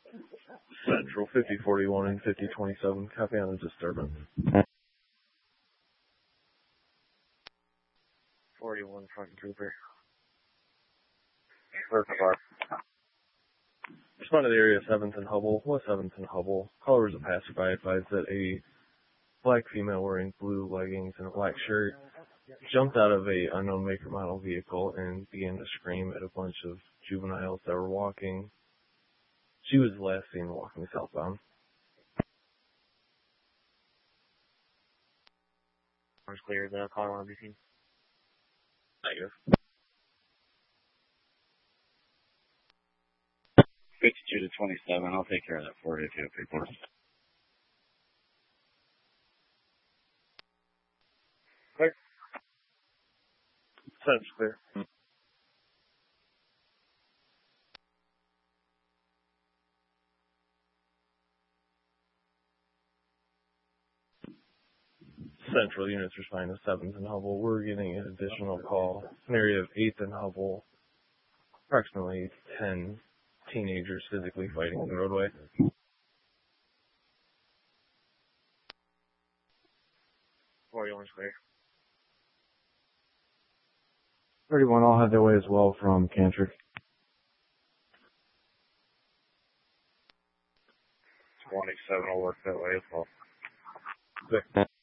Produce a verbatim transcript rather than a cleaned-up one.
Central fifty forty-one and fifty twenty-seven. Copy on the disturbance. forty-one front trooper. First car. Responded to the area seventh and Hubble. West seventh and Hubble. Caller was a passerby. Advised that a black female wearing blue leggings and a black shirt jumped out of a unknown make or model vehicle and began to scream at a bunch of juveniles that were walking. She was last seen walking southbound. Orange clear, the caller on B C. Negative. fifty-two to twenty-seven. I'll take care of that for you if you have reports. Clear. Sounds clear. Hmm. Central units responding to seventh and Hubble. We're getting an additional call. An area of eighth and Hubble. Approximately ten teenagers physically fighting on the roadway. forty-one's clear. thirty-one, I'll have their way as well from Cantrick. twenty-seven will work that way as well. Clear.